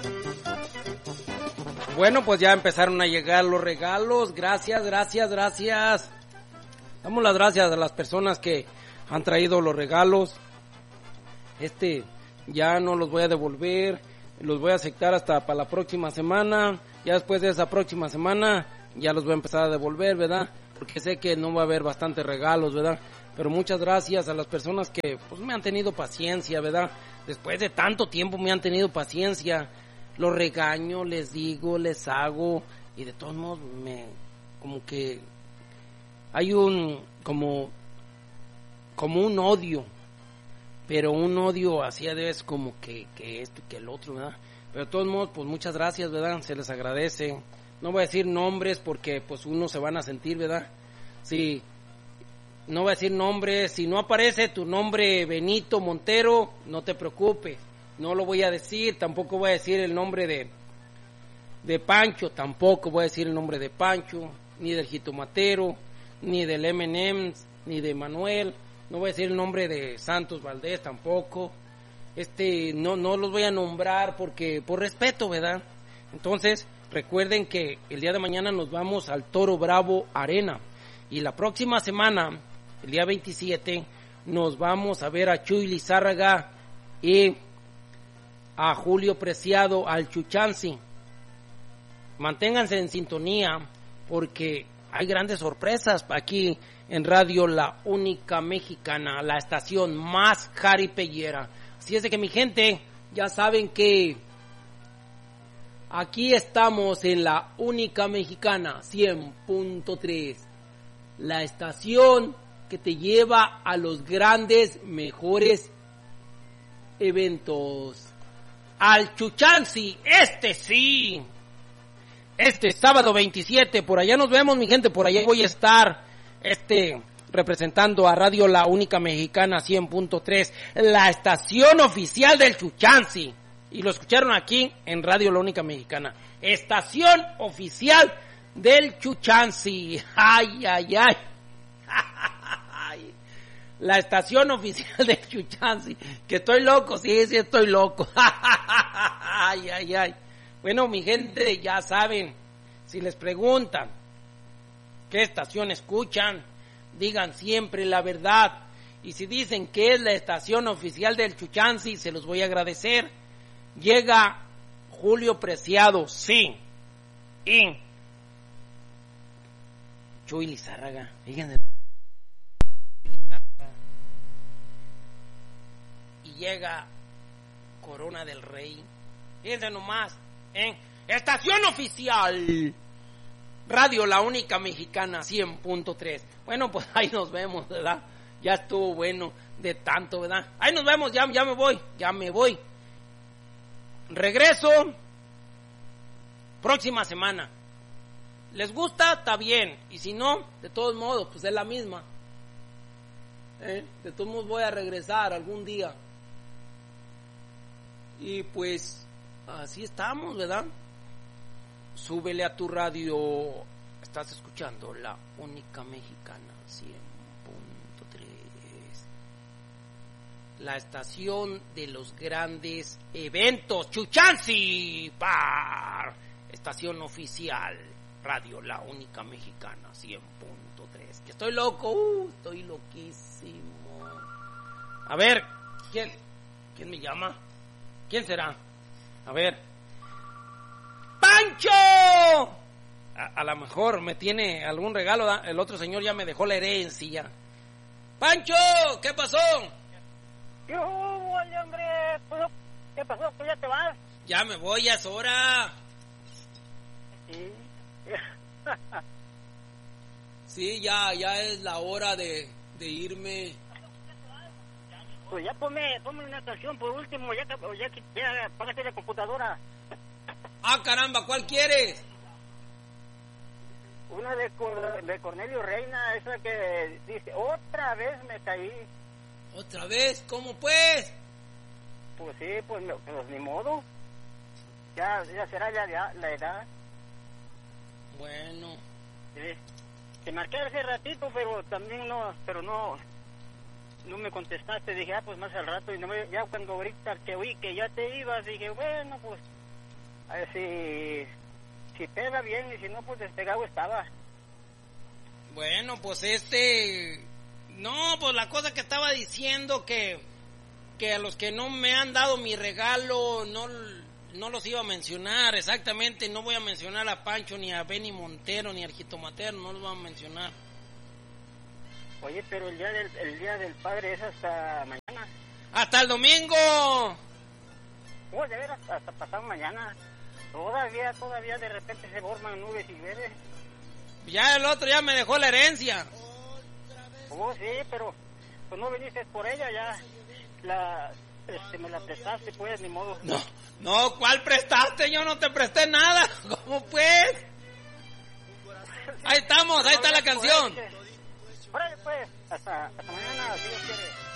Bueno, pues ya empezaron a llegar los regalos. Gracias. Damos las gracias a las personas que han traído los regalos. Ya no los voy a devolver, los voy a aceptar hasta para la próxima semana. Ya después de esa próxima semana ya los voy a empezar a devolver, ¿verdad? Porque sé que no va a haber bastantes regalos, ¿verdad? Pero muchas gracias a las personas que pues me han tenido paciencia, ¿verdad? Después de tanto tiempo me han tenido paciencia. Los regaño, les digo, les hago, y de todos modos como que hay como un odio, pero un odio así a veces como que esto y que el otro, ¿verdad? Pero de todos modos, pues muchas gracias, ¿verdad? Se les agradece. No voy a decir nombres porque pues uno se van a sentir, ¿verdad? Sí, no voy a decir nombres. Si no aparece tu nombre Benito Montero, no te preocupes. No lo voy a decir, tampoco voy a decir el nombre de Pancho, tampoco voy a decir el nombre de Pancho, ni del Jitomatero, ni del M&M's, ni de Manuel. No voy a decir el nombre de Santos Valdés tampoco. No los voy a nombrar porque por respeto, ¿verdad? Entonces, recuerden que el día de mañana nos vamos al Toro Bravo Arena y la próxima semana, el día 27, nos vamos a ver a Chuy Lizárraga y a Julio Preciado, al Chuchansi. Manténganse en sintonía porque hay grandes sorpresas aquí en Radio La Única Mexicana, la estación más jaripellera. Así es de que mi gente, ya saben que aquí estamos en La Única Mexicana 100.3, la estación que te lleva a los grandes, mejores eventos. Al Chuchansi, sí, sábado 27, por allá nos vemos, mi gente, por allá voy a estar, representando a Radio La Única Mexicana 100.3, la estación oficial del Chuchansi, y lo escucharon aquí en Radio La Única Mexicana, estación oficial del Chuchansi, ay, la estación oficial del Chuchansi, que estoy loco, sí, estoy loco, ay. Bueno, mi gente, ya saben, si les preguntan qué estación escuchan, digan siempre la verdad, y si dicen que es la estación oficial del Chuchansi, se los voy a agradecer. Llega Julio Preciado, sí, y Chuy Lizárraga, fíjense. Y llega Corona del Rey. Fíjense nomás, estación oficial Radio La Única Mexicana 100.3. Bueno, pues ahí nos vemos, ¿verdad? Ya estuvo bueno de tanto, ¿verdad? Ahí nos vemos, ya me voy. Regreso próxima semana. ¿Les gusta? Está bien. Y si no, de todos modos, pues es la misma. De todos modos voy a regresar algún día. Y pues así estamos, ¿verdad? Súbele a tu radio. Estás escuchando La Única Mexicana 100.3, la estación de los grandes eventos. Chuchansi Par, estación oficial Radio La Única Mexicana 100.3. Que estoy loco, estoy loquísimo. A ver, ¿quién me llama? ¿Quién será? A ver. ¡Pancho! A lo mejor me tiene algún regalo, ¿da? El otro señor ya me dejó la herencia. ¡Pancho! ¿Qué pasó? ¿Qué hubo, hombre? ¿Qué pasó? ¿Pues ya te vas? Ya me voy, ya es hora. Sí. Sí, ya es la hora de irme. Pues ya ponme una canción por último, ya apágate la computadora. Ah, caramba, ¿cuál quieres? Una de Cornelio Reina, esa que dice, otra vez me caí. ¿Otra vez? ¿Cómo pues? Pues sí, pues ni modo. Ya será ya la edad. Bueno. Sí. Te marqué hace ratito, pero también no me contestaste. Dije, pues más al rato. Y no ya cuando ahorita que oí que ya te ibas, dije, bueno, pues A ver si pega bien y si no, pues despegado estaba. Bueno, pues no, pues la cosa que estaba diciendo que a los que no me han dado mi regalo no los iba a mencionar exactamente, no voy a mencionar a Pancho ni a Benny Montero ni a Arjito Matero, no los voy a mencionar. Oye, pero el día del padre es hasta mañana. ¡Hasta el domingo! Oh, de veras, hasta pasado mañana. Todavía de repente se forman nubes y llueve. Ya el otro ya me dejó la herencia. Oh, sí, pero pues no viniste por ella, ya me la prestaste, pues, ni modo. No, ¿cuál prestaste? Yo no te presté nada. ¿Cómo pues? Ahí estamos, ahí está la canción. Órale, pues, hasta mañana, si Dios quiere.